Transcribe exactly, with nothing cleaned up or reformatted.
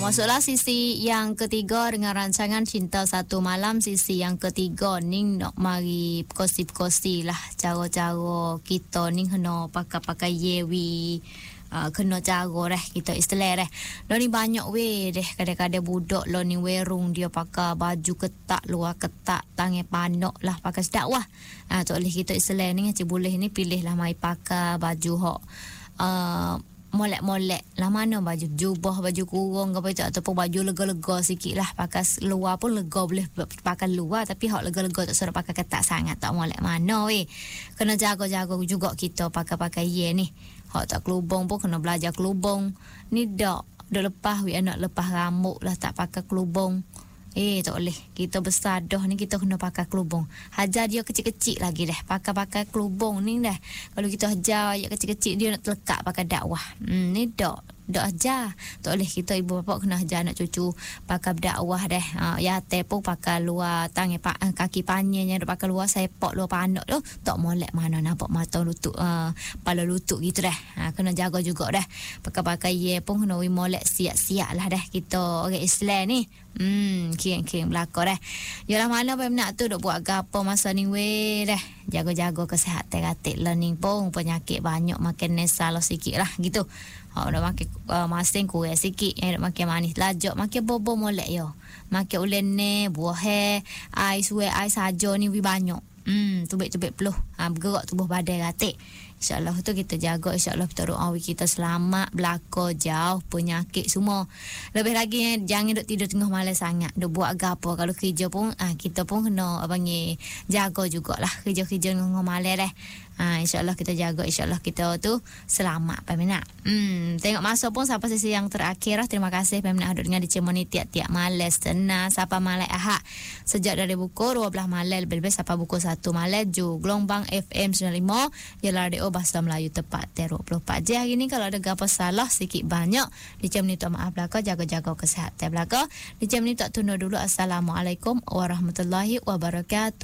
masuklah sisi yang ketiga dengan rancangan Cinta Satu Malam. Sisi yang ketiga ni nak mari kosi-kosi lah cara-cara kita ni kena pakai-pakai yewi. Uh, kena cara dah kita istilah dah. Lo ni banyak weh deh kadang-kadang budak lo ni werung dia pakai baju ketat luar ketat tangan panok lah pakai sedap wah. Ah uh, tak boleh kita istilah ni ngaci boleh ni pilih lah mai pakai baju hok uh, molek-molek lah mana baju jubah baju kurung ke apa ataupun baju lega-lega sikit lah pakai luar pun lega boleh pakai luar tapi hok lega-lega tak suruh pakai ketat sangat tak molek mana weh. Kena jaga-jaga juga kita pakai-pakai ye ni. Hak tak kelubung pun kena belajar kelubung. Ni dak, dak lepas we anak lepas rambut lah tak pakai kelubung. Eh tak boleh. Kita besar dah ni kita kena pakai kelubung. Hajar dia kecil-kecil lagi dah. Pakai-pakai kelubung ni dah. Kalau kita hajar ayat kecil-kecil dia nak terlekat pakai dakwah. Hmm, ni dak. Dak ajar. Tak boleh kita ibu bapa kena ajar anak cucu pakai dakwah dah. Ha, ya teh pun pakai luar tangan pa, kaki panjangnya dak pakai luar sepak luar pandak tu. Tak molek mana nampak mata lutut uh, kepala lutut gitu dah. Ha, kena jaga juga dah. Pakai-pakai ye pun kena wi molek siap-siap lah dah kita orang Islam ni. Hmm, kian-kian belakang dah. Yalah mana pun nak tu duk buat gapo masa ni weh dah. Jaga-jaga kesihatan katik learning pun penyakit banyak makin nesal sikit lah gitu. Ha dah makin uh, masing kurang sikit yang dak makin manis lajak makin bobo molek yo. Makin ulen ne buah he, ais we ais saja ni wi banyak. Hmm, tubik-tubik peluh. Ha bergerak tubuh badan katik. InsyaAllah tu kita jaga. InsyaAllah kita doa kita selamat belaka jauh penyakit semua. Lebih lagi jangan duk tidur tengah malam sangat. Duk buat gapo kalau kerja pun ah kita pun kena panggil jaga jugalah kerja-kerja tengah malam dah. Ha, InsyaAllah kita jaga. InsyaAllah kita tu selamat Peminat. Hmm, tengok masa pun sampai sesi yang terakhir lah. Terima kasih Peminat duduk dengan dicemoni tiap-tiap malam senang sampai malam Ahad. Sejak dari pukul dua belas malam lebih-lebih sampai pukul satu malam ju gelombang F M sembilan puluh lima Jalan Radio Bahasa Melayu tepat dua puluh empat jam. Hari ni kalau ada apa salah sikit banyak dicemoni tu maaf belaka, jaga-jaga kesihatan belaka. Dicemoni tak tunda dulu. Assalamualaikum warahmatullahi wabarakatuh.